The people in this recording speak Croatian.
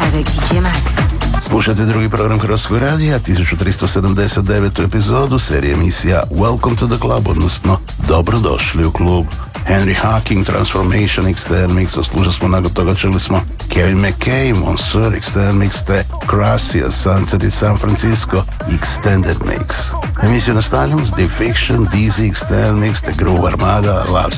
avec DJ Max. Slušajte drugi program Hrvatskog radija, 1379. epizodu serije emisija Welcome to the Club, odnosno Dobrodošli u klub. Henry Hawking, Transformation, Extend Mix, slušali smo, nakon toga čuli smo Kevin McKay, Monsieur, Extend Mix, te Gracia, Sunset iz San Francisco, Extended Mix. Emisiju nastavljamo s Deep Fiction, Dizzy, Extend Mix, te Groove Armada, Love